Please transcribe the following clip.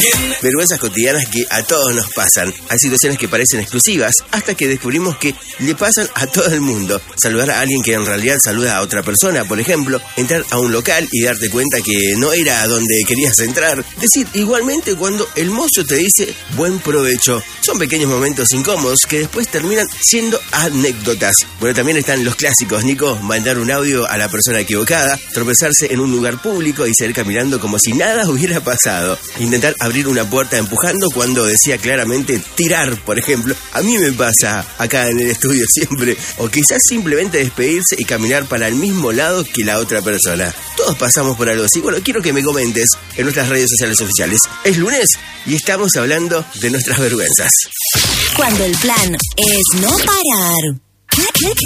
Vergüenzas cotidianas que a todos nos pasan. Hay situaciones que parecen exclusivas hasta que descubrimos que le pasan a todo el mundo. Saludar a alguien que en realidad saluda a otra persona, por ejemplo, entrar a un local y darte cuenta que no era a donde querías entrar. Decir igualmente cuando el mozo te dice buen provecho. Son pequeños momentos incómodos que después terminan siendo anécdotas. Bueno, también están los clásicos, Nico, mandar un audio a la persona equivocada, tropezarse en un lugar público y salir caminando como si nada hubiera pasado. Intentar abrir una puerta empujando cuando decía claramente tirar, por ejemplo. A mí me pasa acá en el estudio siempre. O quizás simplemente despedirse y caminar para el mismo lado que la otra persona. Todos pasamos por algo así. Bueno, quiero que me comentes en nuestras redes sociales oficiales. Es lunes y estamos hablando de nuestras vergüenzas. Cuando el plan es no parar.